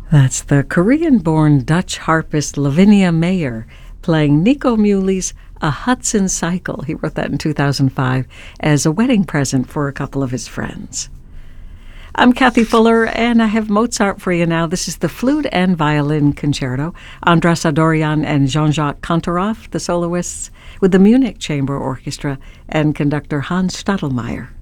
That's the Korean-born Dutch harpist Lavinia Mayer playing Nico Muley's A Hudson Cycle. He wrote that in 2005 as a wedding present for a couple of his friends. I'm Kathy Fuller, and I have Mozart for you now. This is the Flute and Violin Concerto. Andras Adorjan and Jean-Jacques Kantorov, the soloists, with the Munich Chamber Orchestra and conductor Hans Stadelmeier.